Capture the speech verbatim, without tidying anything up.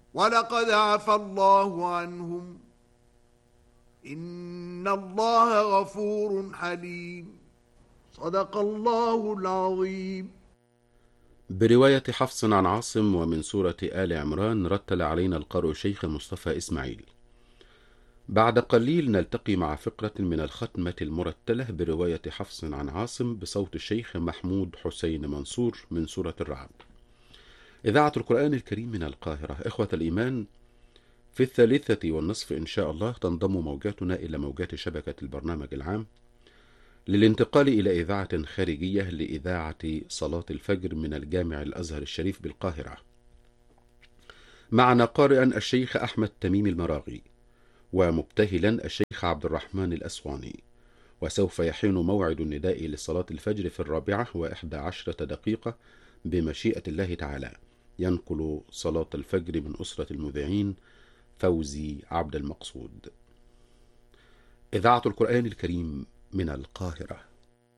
ولقد عفى الله عنهم إن الله غفور حليم. صدق الله العظيم. برواية حفص عن عاصم ومن سورة آل عمران. رتل علينا القارئ الشيخ مصطفى إسماعيل. بعد قليل نلتقي مع فقرة من الختمة المرتلة برواية حفص عن عاصم بصوت الشيخ محمود حسين منصور من سورة الرعد. إذاعة القرآن الكريم من القاهرة. إخوة الإيمان، في الثالثة والنصف إن شاء الله تنضم موجاتنا إلى موجات شبكة البرنامج العام للانتقال إلى إذاعة خارجية لإذاعة صلاة الفجر من الجامع الأزهر الشريف بالقاهرة. معنا قارئا الشيخ أحمد تميم المراغي، ومبتهلا الشيخ عبد الرحمن الأسواني. وسوف يحين موعد النداء لصلاة الفجر في الرابعة وإحدى عشرة دقيقة بمشيئة الله تعالى. ينقل صلاة الفجر من أسرة المذيعين فوزي عبد المقصود. إذاعة القرآن الكريم من القاهرة.